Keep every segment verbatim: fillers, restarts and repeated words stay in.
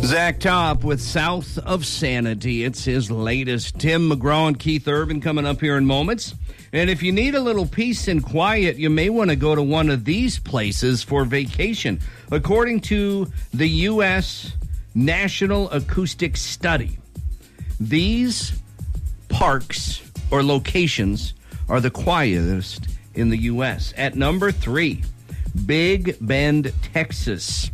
Zach Top with South of Sanity. It's his latest. Tim McGraw and Keith Urban coming up here in moments. And if you need a little peace and quiet, you may want to go to one of these places for vacation. According to the U S National Acoustic Study, these parks or locations are the quietest in the U S. At number three, Big Bend, Texas.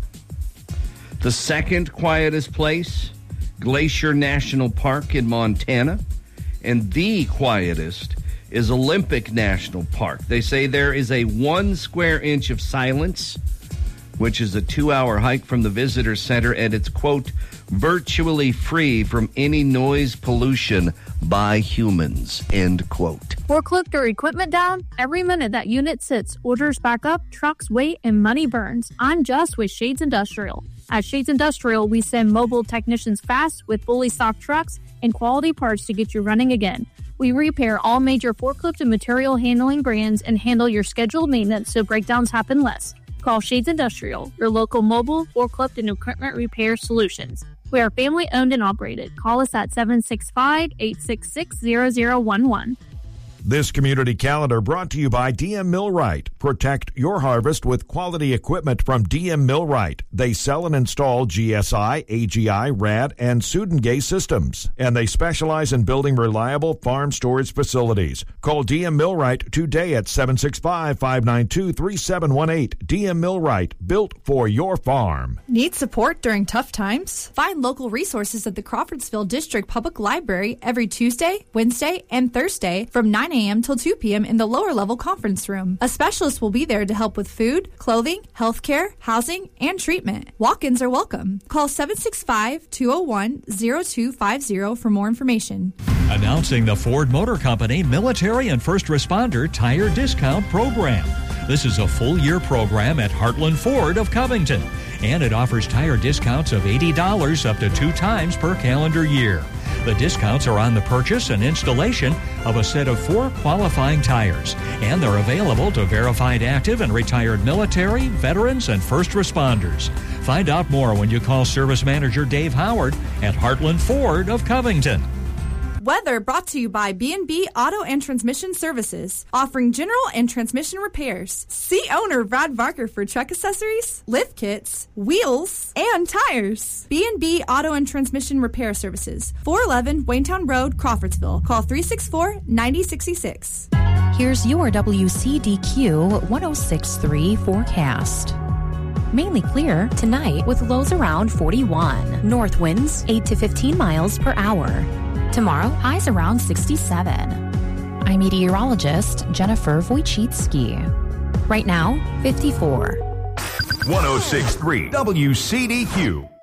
The second quietest place, Glacier National Park in Montana. And the quietest is Olympic National Park. They say there is a one square inch of silence, which is a two-hour hike from the visitor center, and it's, quote, virtually free from any noise pollution by humans, end quote. Forklift or equipment down? Every minute that unit sits, orders back up, trucks wait, and money burns. I'm Just with Shades Industrial. At Shades Industrial, we send mobile technicians fast with fully stocked trucks and quality parts to get you running again. We repair all major forklift and material handling brands and handle your scheduled maintenance so breakdowns happen less. Call Shades Industrial, your local mobile, forklift, and equipment repair solutions. We are family-owned and operated. Call us at seven six five, eight six six, zero zero one one. This community calendar brought to you by D M Millwright. Protect your harvest with quality equipment from D M Millwright. They sell and install G S I, A G I, R A D, and Sudengay systems. And they specialize in building reliable farm storage facilities. Call D M Millwright today at seven six five, five nine two, three seven one eight. D M Millwright, built for your farm. Need support during tough times? Find local resources at the Crawfordsville District Public Library every Tuesday, Wednesday, and Thursday from nine a.m. till two p.m. in the lower level conference room. A specialist will be there to help with food, clothing, healthcare, housing, and treatment. Walk-ins are welcome. Call seven six five, two oh one, oh two five oh for more information. Announcing the Ford Motor Company Military and First Responder Tire Discount Program. This is a full-year program at Heartland Ford of Covington, and it offers tire discounts of eighty dollars up to two times per calendar year. The discounts are on the purchase and installation of a set of four qualifying tires, and they're available to verified active and retired military, veterans, and first responders. Find out more when you call Service Manager Dave Howard at Heartland Ford of Covington. Weather brought to you by B and B Auto and Transmission Services, offering general and transmission repairs. See owner Brad Barker for truck accessories, lift kits, wheels, and tires. B and B Auto and Transmission Repair Services, four eleven Waynetown Road, Crawfordsville. Call three six four, nine oh six six. Here's your W C D Q one oh six point three forecast. Mainly clear tonight with lows around forty-one. North winds eight to fifteen miles per hour. Tomorrow, highs around sixty-seven. I'm meteorologist Jennifer Wojcicki. Right now, fifty-four. one oh six point three W C D Q.